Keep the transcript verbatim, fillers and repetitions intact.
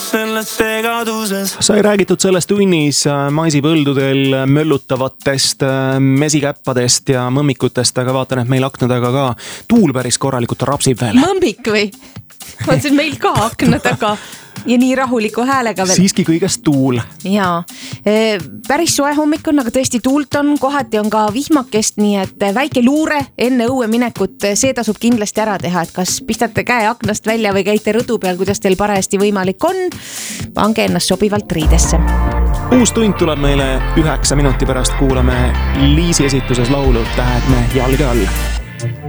selles segaduses. Sai räägitud selles tunnis maisipõldudel möllutavatest mesikäppadest ja mõmmikutest, aga vaatan, et meil akna taga ka tuul päris korralikult rapsib veel. Mõmmik või? Mõtlesin, meil ka akna taga ja nii rahuliku häälega veel. Siiski kõigest tuul. Jaa, päris soe hommik on, aga tõesti tuult on, kohati on ka vihmakest, nii et väike luure enne õue minekut, see tasub kindlasti ära teha, et kas pistate käe aknast välja või käite rõdu peal, kuidas teil parajasti võimalik on, pange ennast sobivalt riidesse. Uus tund tuleb meile üheksa minuti pärast, kuulame Liisi esituses laulu Tähed me jalge all.